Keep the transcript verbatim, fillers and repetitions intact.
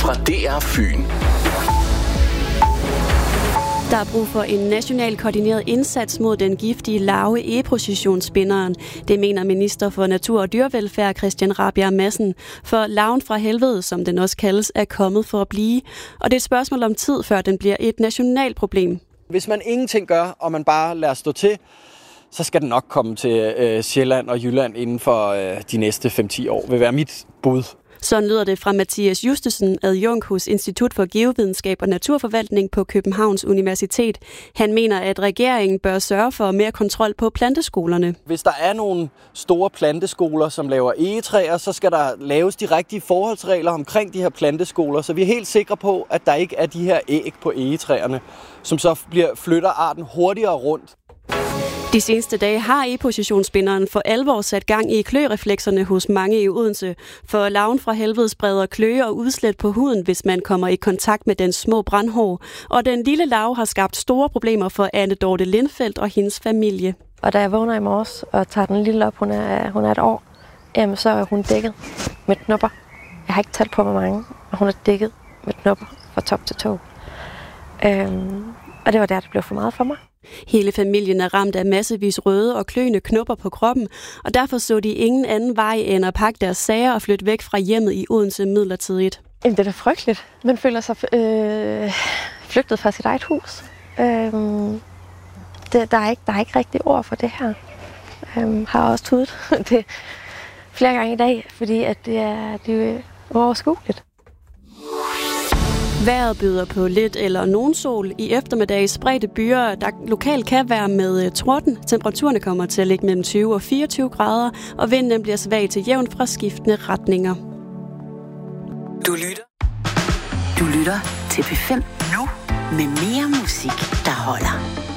fra D R Fyn. Der er brug for en national koordineret indsats mod den giftige larve epositionsspinderen. Det mener minister for natur og dyrevelfærd Christian Rabjerg Madsen. For larven fra helvede, som den også kaldes, er kommet for at blive. Og det er et spørgsmål om tid, før den bliver et nationalt problem. Hvis man ingenting gør, og man bare lader stå til, så skal den nok komme til øh, Sjælland og Jylland inden for øh, de næste fem til ti år. Vil være mit bud. Sådan lyder det fra Mathias Justesen, adjunkt hos Institut for Geovidenskab og Naturforvaltning på Københavns Universitet. Han mener, at regeringen bør sørge for mere kontrol på planteskolerne. Hvis der er nogle store planteskoler, som laver egetræer, så skal der laves de rigtige forholdsregler omkring de her planteskoler, så vi er helt sikre på, at der ikke er de her æg på egetræerne, som så bliver flytter arten hurtigere rundt. De seneste dage har epositionsspinderen for alvor sat gang i kløreflekserne hos mange i Odense. For larven fra helvede spreder kløe og udslæt på huden, hvis man kommer i kontakt med dens små brandhår. Og den lille larve har skabt store problemer for Anne Dorte Lindfeldt og hendes familie. Og da jeg vågner i morges og tager den lille op, hun er, hun er et år, jamen så er hun dækket med knopper. Jeg har ikke talt på, hvor mange, og hun er dækket med knopper fra top til tå. Øhm, og det var der, det blev for meget for mig. Hele familien er ramt af massevis røde og kløende knopper på kroppen, og derfor så de ingen anden vej end at pakke deres sager og flytte væk fra hjemmet i Odense midlertidigt. Jamen, det er da frygteligt. Man føler sig øh, flygtet fra sit eget hus. Øh, det, der, er ikke, der er ikke rigtig ord for det her. Jeg øh, har også tudet det flere gange i dag, fordi at det er, det er uoverskueligt. Vejret byder på lidt eller nogen sol. I eftermiddag spredte byer, der lokalt kan være med torden. Temperaturerne kommer til at ligge mellem tyve og fireogtyve grader, og vinden bliver svag til jævn fra skiftende retninger. Du lytter. Du lytter til P fem nu med mere musik, der holder.